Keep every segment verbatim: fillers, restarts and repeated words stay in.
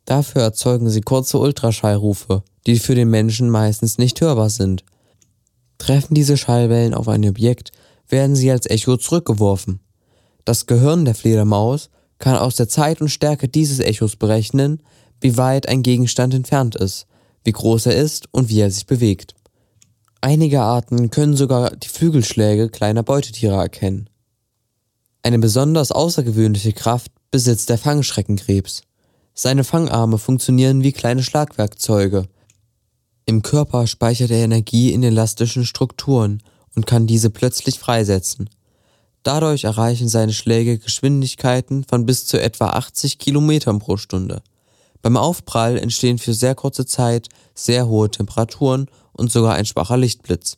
Dafür erzeugen sie kurze Ultraschallrufe, die für den Menschen meistens nicht hörbar sind. Treffen diese Schallwellen auf ein Objekt, werden sie als Echo zurückgeworfen. Das Gehirn der Fledermaus kann aus der Zeit und Stärke dieses Echos berechnen, wie weit ein Gegenstand entfernt ist, wie groß er ist und wie er sich bewegt. Einige Arten können sogar die Flügelschläge kleiner Beutetiere erkennen. Eine besonders außergewöhnliche Kraft besitzt der Fangschreckenkrebs. Seine Fangarme funktionieren wie kleine Schlagwerkzeuge. Im Körper speichert er Energie in elastischen Strukturen und kann diese plötzlich freisetzen. Dadurch erreichen seine Schläge Geschwindigkeiten von bis zu etwa achtzig Kilometern pro Stunde. Beim Aufprall entstehen für sehr kurze Zeit sehr hohe Temperaturen und sogar ein schwacher Lichtblitz.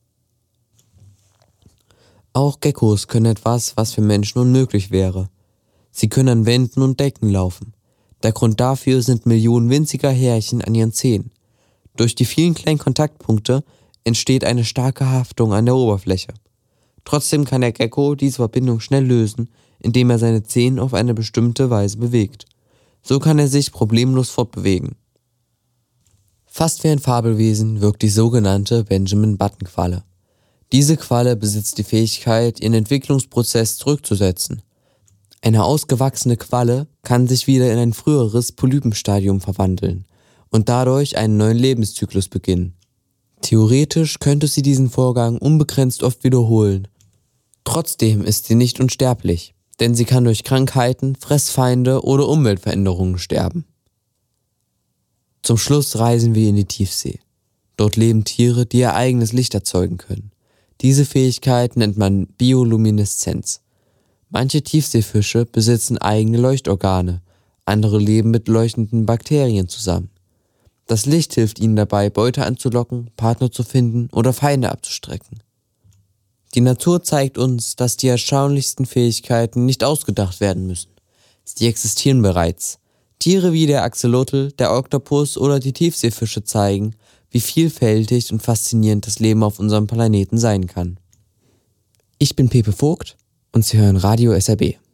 Auch Geckos können etwas, was für Menschen unmöglich wäre. Sie können an Wänden und Decken laufen. Der Grund dafür sind Millionen winziger Härchen an ihren Zehen. Durch die vielen kleinen Kontaktpunkte entsteht eine starke Haftung an der Oberfläche. Trotzdem kann der Gecko diese Verbindung schnell lösen, indem er seine Zehen auf eine bestimmte Weise bewegt. So kann er sich problemlos fortbewegen. Fast wie ein Fabelwesen wirkt die sogenannte Benjamin-Button-Qualle. Diese Qualle besitzt die Fähigkeit, ihren Entwicklungsprozess zurückzusetzen. Eine ausgewachsene Qualle kann sich wieder in ein früheres Polypenstadium verwandeln und dadurch einen neuen Lebenszyklus beginnen. Theoretisch könnte sie diesen Vorgang unbegrenzt oft wiederholen. Trotzdem ist sie nicht unsterblich, denn sie kann durch Krankheiten, Fressfeinde oder Umweltveränderungen sterben. Zum Schluss reisen wir in die Tiefsee. Dort leben Tiere, die ihr eigenes Licht erzeugen können. Diese Fähigkeit nennt man Biolumineszenz. Manche Tiefseefische besitzen eigene Leuchtorgane, andere leben mit leuchtenden Bakterien zusammen. Das Licht hilft ihnen dabei, Beute anzulocken, Partner zu finden oder Feinde abzustrecken. Die Natur zeigt uns, dass die erstaunlichsten Fähigkeiten nicht ausgedacht werden müssen. Sie existieren bereits. Tiere wie der Axolotl, der Oktopus oder die Tiefseefische zeigen, wie vielfältig und faszinierend das Leben auf unserem Planeten sein kann. Ich bin Pepe Vogt und Sie hören Radio S R B.